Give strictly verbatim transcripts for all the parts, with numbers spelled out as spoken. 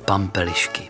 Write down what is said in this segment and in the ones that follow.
Pampelišky.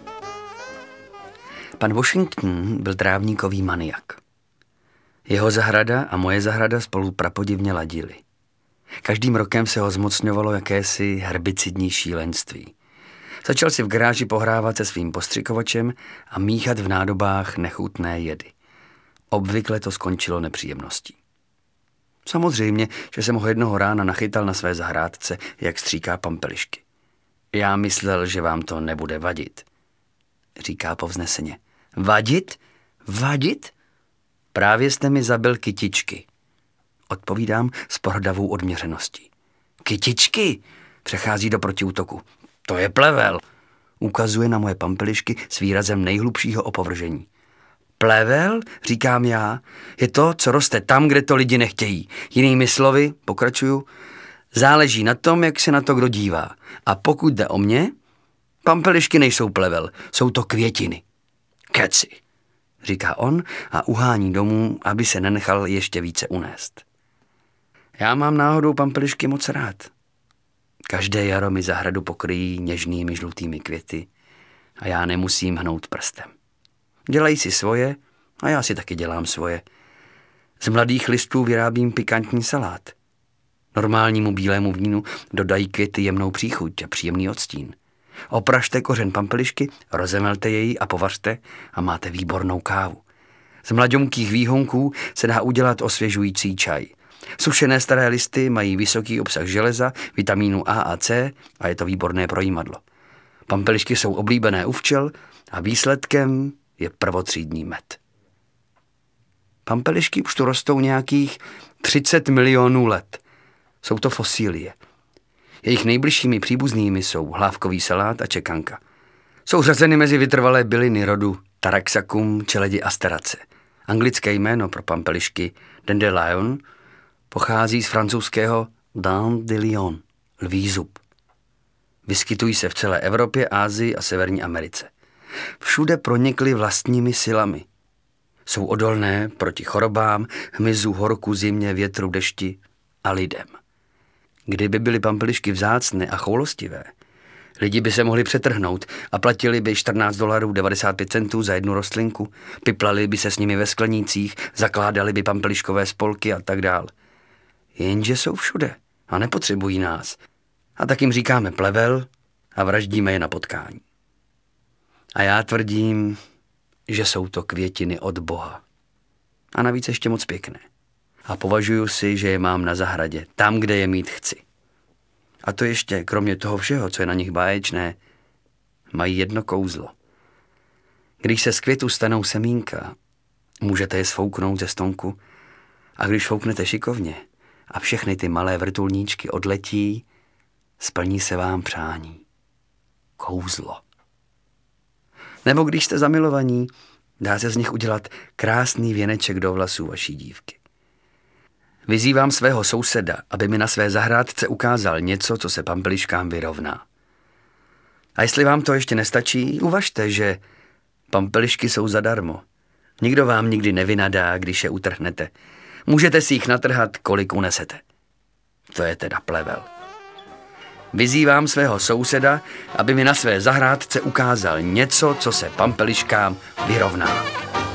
Pan Washington byl trávníkový maniak. Jeho zahrada a moje zahrada spolu prapodivně ladily. Každým rokem se ho zmocňovalo jakési herbicidní šílenství. Začal si v garáži pohrávat se svým postřikovačem a míchat v nádobách nechutné jedy. Obvykle to skončilo nepříjemností. Samozřejmě, že jsem ho jednoho rána nachytal na své zahrádce, jak stříká pampelišky. Já myslel, že vám to nebude vadit, říká povzneseně. Vadit? Vadit? Právě jste mi zabil kytičky, odpovídám s pohrdavou odměřeností. Kytičky? Přechází do protiútoku. To je plevel, ukazuje na moje pampelišky s výrazem nejhlubšího opovržení. Plevel, říkám já, je to, co roste tam, kde to lidi nechtějí. Jinými slovy, pokračuju, záleží na tom, jak se na to kdo dívá. A pokud jde o mě, pampelišky nejsou plevel, jsou to květiny. Keci, říká on a uhání domů, aby se nenechal ještě více unést. Já mám náhodou pampelišky moc rád. Každé jaro mi zahradu pokryjí něžnými žlutými květy a já nemusím hnout prstem. Dělají si svoje a já si taky dělám svoje. Z mladých listů vyrábím pikantní salát. Normálnímu bílému vínu dodají květy jemnou příchuť a příjemný odstín. Opražte kořen pampelišky, rozemelte jej a povařte a máte výbornou kávu. Z mlaďonkých výhonků se dá udělat osvěžující čaj. Sušené staré listy mají vysoký obsah železa, vitamínu A a C a je to výborné pro jímadlo. Pampelišky jsou oblíbené u včel a výsledkem je prvotřídní med. Pampelišky už tu rostou nějakých třicet milionů let. Jsou to fosílie. Jejich nejbližšími příbuznými jsou hlávkový salát a čekanka. Jsou řazeny mezi vytrvalé byliny rodu Taraxacum čeledi asterace. Anglické jméno pro pampelišky dandelion pochází z francouzského dent de lion, lví zub. Vyskytují se v celé Evropě, Asii a Severní Americe. Všude pronikly vlastními silami. Jsou odolné proti chorobám, hmyzu, horku, zimě, větru, dešti a lidem. Kdyby byly pampelišky vzácné a choulostivé, lidi by se mohli přetrhnout a platili by čtrnáct dolarů devadesát pět centů za jednu rostlinku, piplali by se s nimi ve sklenících, zakládali by pampeliškové spolky a tak dál. Jenže jsou všude a nepotřebují nás. A tak jim říkáme plevel a vraždíme je na potkání. A já tvrdím, že jsou to květiny od Boha. A navíc ještě moc pěkné. A považuji si, že je mám na zahradě, tam, kde je mít chci. A to ještě, kromě toho všeho, co je na nich báječné, mají jedno kouzlo. Když se z květu stanou semínka, můžete je sfouknout ze stonku a když fouknete šikovně a všechny ty malé vrtulníčky odletí, splní se vám přání. Kouzlo. Nebo když jste zamilovaní, dá se z nich udělat krásný věneček do vlasů vaší dívky. Vyzývám svého souseda, aby mi na své zahrádce ukázal něco, co se pampeliškám vyrovná. A jestli vám to ještě nestačí, uvažte, že pampelišky jsou zadarmo. Nikdo vám nikdy nevynadá, když je utrhnete. Můžete si jich natrhat, kolik unesete. To je teda plevel. Vyzývám svého souseda, aby mi na své zahrádce ukázal něco, co se pampeliškám vyrovná.